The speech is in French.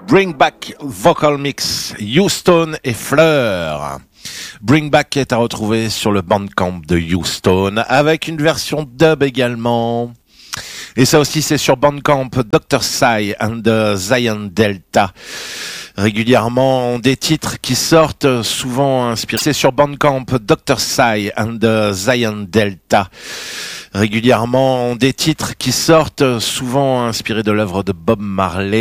Bring Back Vocal Mix, Houston et Fleur. Bring Back est à retrouver sur le Bandcamp de Houston avec une version dub également. Et ça aussi c'est sur Bandcamp, Dr. Psy and the Zion Delta. Régulièrement des titres qui sortent souvent inspirés. C'est sur Bandcamp, Dr. Psy and the Zion Delta. Régulièrement des titres qui sortent souvent inspirés de l'œuvre de Bob Marley.